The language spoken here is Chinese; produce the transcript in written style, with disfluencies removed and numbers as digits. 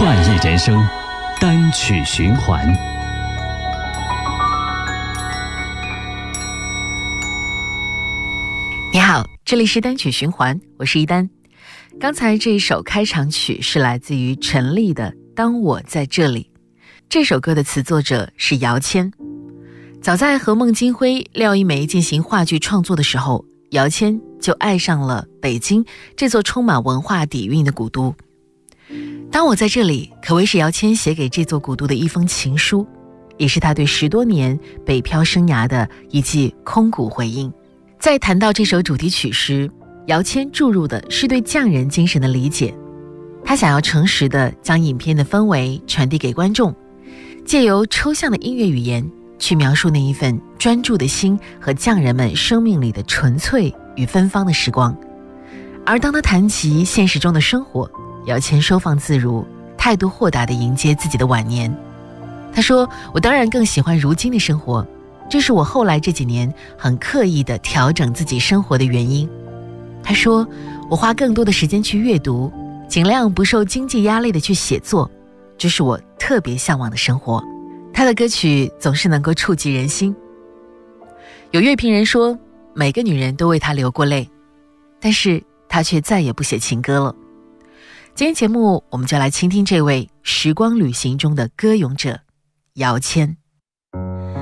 快意人生单曲循环。 你好，这里是单曲循环，我是一丹。刚才这一首开场曲是来自于陈粒的《当我在这里》。这首歌的词作者是姚谦。早在和孟京辉、廖一梅进行话剧创作的时候，姚谦就爱上了北京这座充满文化底蕴的古都。当我在这里可谓是姚谦写给这座古都的一封情书，也是他对10多年北漂生涯的一记空谷回应。在谈到这首主题曲时，姚谦注入的是对匠人精神的理解。他想要诚实地将影片的氛围传递给观众，借由抽象的音乐语言去描述那一份专注的心和匠人们生命里的纯粹与芬芳的时光。而当他谈及现实中的生活，姚谦收放自如，态度豁达地迎接自己的晚年。他说，我当然更喜欢如今的生活，这是我后来这几年很刻意地调整自己生活的原因。他说，我花更多的时间去阅读，尽量不受经济压力地去写作，这是我特别向往的生活。他的歌曲总是能够触及人心。有乐评人说，每个女人都为他流过泪，但是他却再也不写情歌了。今天节目我们就来倾听这位时光旅行中的歌咏者姚谦。